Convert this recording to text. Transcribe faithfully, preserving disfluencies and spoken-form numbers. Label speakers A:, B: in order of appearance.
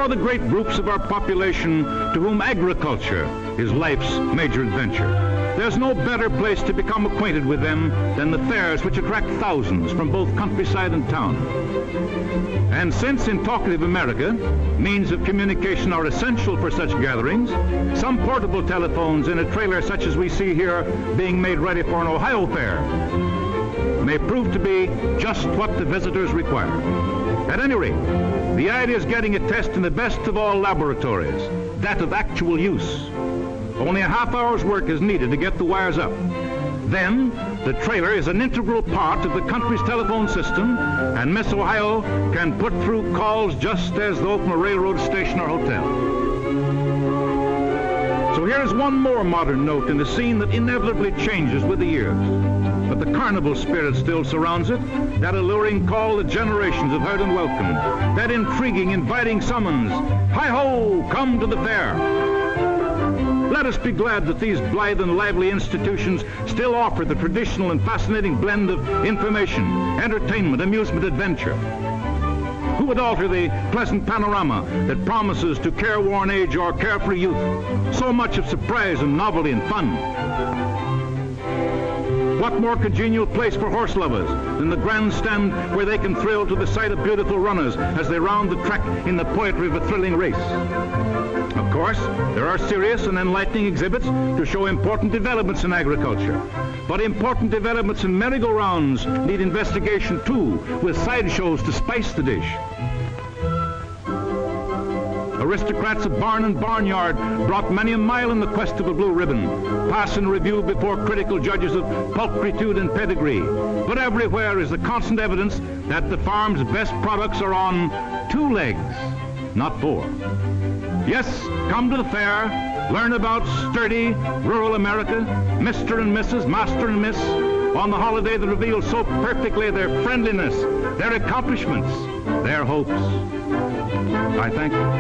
A: or the great groups of our population to whom agriculture is life's major adventure. There's no better place to become acquainted with them than the fairs which attract thousands from both countryside and town. And since in talkative America, means of communication are essential for such gatherings, some portable telephones in a trailer such as we see here being made ready for an Ohio fair may prove to be just what the visitors require. At any rate, the idea is getting a test in the best of all laboratories, that of actual use. Only a half hour's work is needed to get the wires up. Then, the trailer is an integral part of the country's telephone system, and Miss Ohio can put through calls just as though from a railroad station or hotel. So here's one more modern note in the scene that inevitably changes with the years. But the carnival spirit still surrounds it, that alluring call that generations have heard and welcomed, that intriguing, inviting summons, hi-ho, come to the fair. Let us be glad that these blithe and lively institutions still offer the traditional and fascinating blend of information, entertainment, amusement, adventure. Who would alter the pleasant panorama that promises to careworn age or carefree youth so much of surprise and novelty and fun? What more congenial place for horse lovers than the grandstand where they can thrill to the sight of beautiful runners as they round the track in the poetry of a thrilling race? Of course, there are serious and enlightening exhibits to show important developments in agriculture. But important developments in merry-go-rounds need investigation too, with sideshows to spice the dish. Aristocrats of barn and barnyard brought many a mile in the quest of a blue ribbon, pass in review before critical judges of pulchritude and pedigree. But everywhere is the constant evidence that the farm's best products are on two legs, not four. Yes, come to the fair, learn about sturdy rural America, Mister and Missus, Master and Miss, on the holiday that reveals so perfectly their friendliness, their accomplishments, their hopes. I thank you.